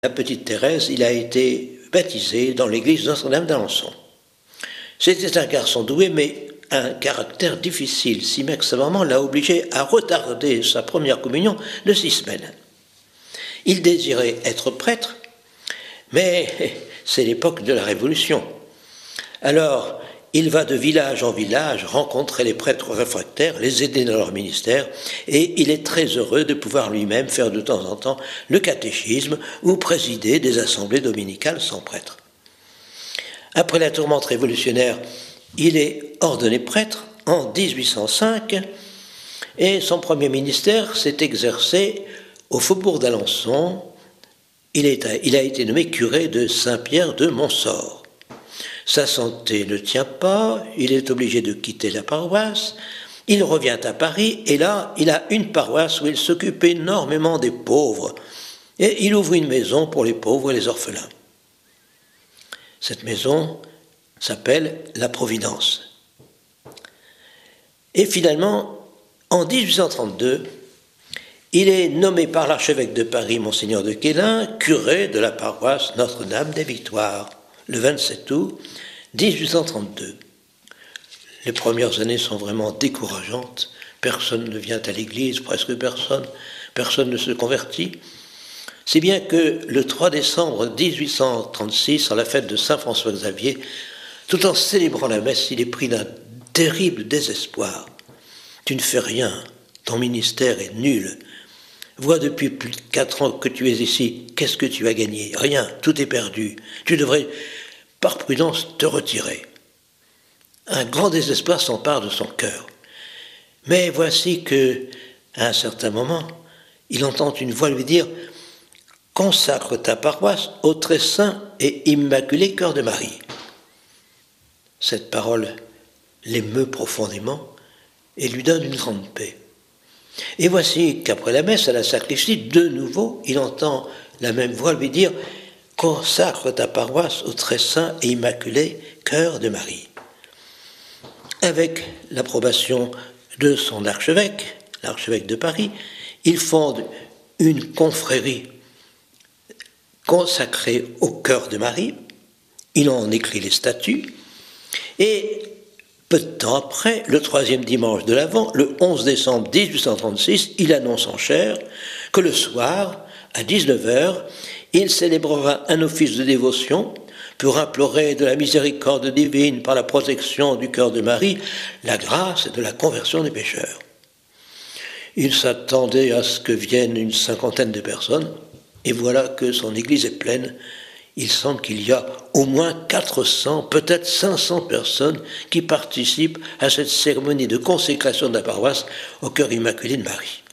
la petite Thérèse, il a été baptisé dans l'église Notre-Dame d'Alençon. C'était un garçon doué, mais un caractère difficile, si bien que sa maman l'a obligé à retarder sa première communion de 6 semaines. Il désirait être prêtre, mais c'est l'époque de la Révolution. Alors, il va de village en village rencontrer les prêtres réfractaires, les aider dans leur ministère, et il est très heureux de pouvoir lui-même faire de temps en temps le catéchisme ou présider des assemblées dominicales sans prêtre. Après la tourmente révolutionnaire, il est ordonné prêtre en 1805 et son premier ministère s'est exercé au faubourg d'Alençon. Il a été nommé curé de Saint-Pierre de Montsort. Sa santé ne tient pas, il est obligé de quitter la paroisse, il revient à Paris et là, il a une paroisse où il s'occupe énormément des pauvres et il ouvre une maison pour les pauvres et les orphelins. Cette maison s'appelle La Providence. Et finalement, en 1832, il est nommé par l'archevêque de Paris, Monseigneur de Quélin, curé de la paroisse Notre-Dame des Victoires, le 27 août 1832. Les premières années sont vraiment décourageantes. Personne ne vient à l'église, presque personne. Personne ne se convertit. Si bien que le 3 décembre 1836, à la fête de Saint-François-Xavier, tout en célébrant la messe, il est pris d'un terrible désespoir. Tu ne fais rien, ton ministère est nul. Vois depuis plus de 4 ans que tu es ici, qu'est-ce que tu as gagné? Rien, tout est perdu. Tu devrais, par prudence, te retirer. Un grand désespoir s'empare de son cœur. Mais voici que, à un certain moment, il entend une voix lui dire « Consacre ta paroisse au très saint et immaculé cœur de Marie ». Cette parole l'émeut profondément et lui donne une grande paix. Et voici qu'après la messe à la sacristie, de nouveau, il entend la même voix lui dire « Consacre ta paroisse au très saint et immaculé cœur de Marie ». Avec l'approbation de son archevêque, l'archevêque de Paris, il fonde une confrérie consacrée au cœur de Marie. Il en écrit les statuts et peu de temps après, le 3e dimanche de l'Avent, le 11 décembre 1836, il annonce en chaire que le soir, à 19h, il célébrera un office de dévotion pour implorer de la miséricorde divine par la protection du cœur de Marie, la grâce de la conversion des pécheurs. Il s'attendait à ce que viennent une 50aine de personnes, et voilà que son église est pleine. Il semble qu'il y a au moins 400, peut-être 500 personnes qui participent à cette cérémonie de consécration de la paroisse au cœur immaculé de Marie.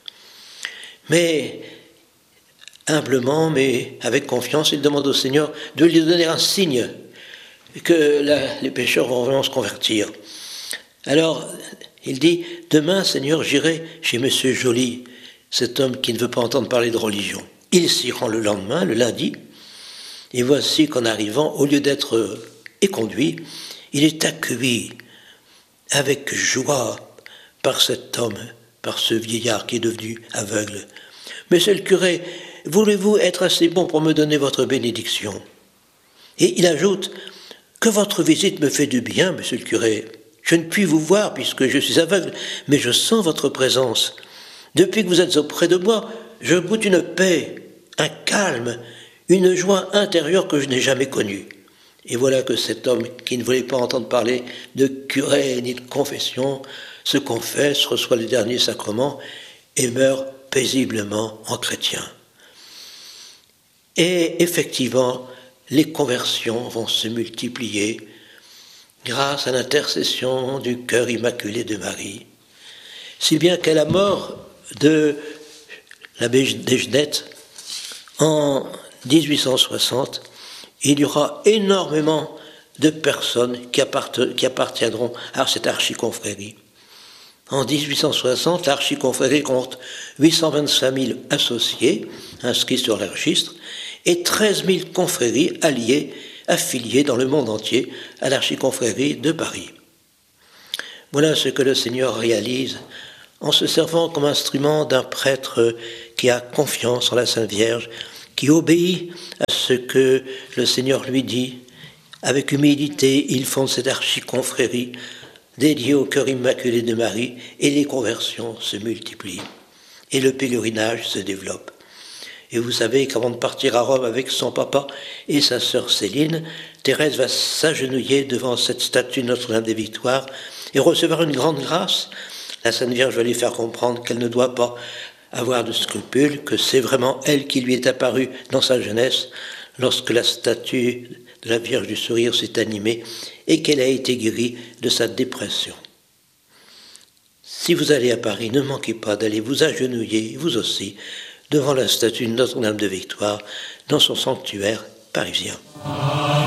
Mais humblement, mais avec confiance, il demande au Seigneur de lui donner un signe que les pécheurs vont vraiment se convertir. Alors, il dit, demain, Seigneur, j'irai chez Monsieur Joly, cet homme qui ne veut pas entendre parler de religion. Il s'y rend le lendemain, le lundi, et voici qu'en arrivant, au lieu d'être éconduit, il est accueilli avec joie par cet homme, par ce vieillard qui est devenu aveugle. « Monsieur le curé, voulez-vous être assez bon pour me donner votre bénédiction ?» Et il ajoute « Que votre visite me fait du bien, monsieur le curé. Je ne puis vous voir puisque je suis aveugle, mais je sens votre présence. Depuis que vous êtes auprès de moi, je goûte une paix, un calme, une joie intérieure que je n'ai jamais connue. » Et voilà que cet homme qui ne voulait pas entendre parler de curé ni de confession se confesse, reçoit le dernier sacrement et meurt paisiblement en chrétien. Et effectivement, les conversions vont se multiplier grâce à l'intercession du cœur immaculé de Marie, si bien qu'à la mort de l'abbé Desgenette, en 1860, il y aura énormément de personnes qui appartiendront à cette archiconfrérie. En 1860, l'archiconfrérie compte 825 000 associés inscrits sur les registres et 13 000 confréries alliées, affiliées dans le monde entier à l'archiconfrérie de Paris. Voilà ce que le Seigneur réalise en se servant comme instrument d'un prêtre qui a confiance en la Sainte Vierge, qui obéit à ce que le Seigneur lui dit. Avec humilité, il fonde cette archiconfrérie dédiée au cœur immaculé de Marie, et les conversions se multiplient. Et le pèlerinage se développe. Et vous savez qu'avant de partir à Rome avec son papa et sa sœur Céline, Thérèse va s'agenouiller devant cette statue de Notre-Dame des Victoires et recevoir une grande grâce. La Sainte Vierge va lui faire comprendre qu'elle ne doit pas avoir de scrupules, que c'est vraiment elle qui lui est apparue dans sa jeunesse, lorsque la statue de la Vierge du Sourire s'est animée et qu'elle a été guérie de sa dépression. Si vous allez à Paris, ne manquez pas d'aller vous agenouiller, vous aussi, devant la statue de Notre-Dame de Victoire, dans son sanctuaire parisien.